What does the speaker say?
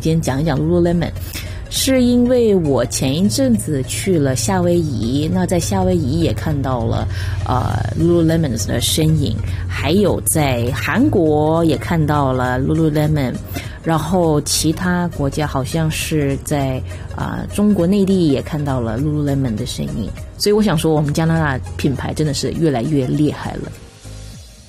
今天讲一讲 Lululemon， 是因为我前一阵子去了夏威夷，那在夏威夷也看到了Lululemon 的身影，还有在韩国也看到了 Lululemon， 然后其他国家好像是在中国内地也看到了 Lululemon 的身影，所以我想说我们加拿大品牌真的是越来越厉害了。